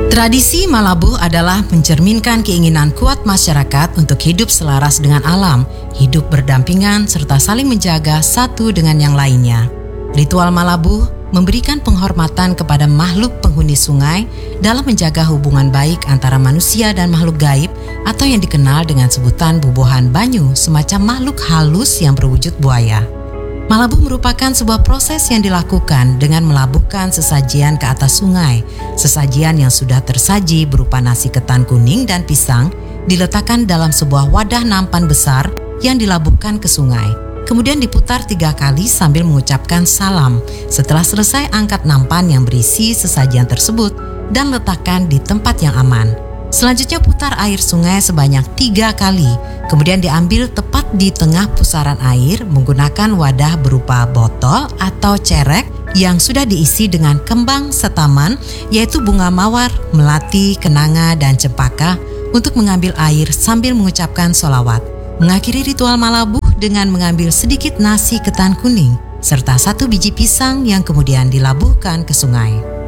Tradisi Malabuh adalah mencerminkan keinginan kuat masyarakat untuk hidup selaras dengan alam, hidup berdampingan, serta saling menjaga satu dengan yang lainnya. Ritual Malabuh memberikan penghormatan kepada makhluk penghuni sungai dalam menjaga hubungan baik antara manusia dan makhluk gaib atau yang dikenal dengan sebutan bubuhan banyu, semacam makhluk halus yang berwujud buaya. Malabuh merupakan sebuah proses yang dilakukan dengan melabuhkan sesajian ke atas sungai. Sesajian yang sudah tersaji berupa nasi ketan kuning dan pisang diletakkan dalam sebuah wadah nampan besar yang dilabuhkan ke sungai. Kemudian diputar 3 kali sambil mengucapkan salam. Setelah selesai, angkat nampan yang berisi sesajian tersebut dan letakkan di tempat yang aman. Selanjutnya putar air sungai sebanyak 3 kali, kemudian diambil tepat di tengah pusaran air menggunakan wadah berupa botol atau cerek yang sudah diisi dengan kembang setaman, yaitu bunga mawar, melati, kenanga, dan cempaka untuk mengambil air sambil mengucapkan sholawat. Mengakhiri ritual Malabuh dengan mengambil sedikit nasi ketan kuning serta 1 biji pisang yang kemudian dilabuhkan ke sungai.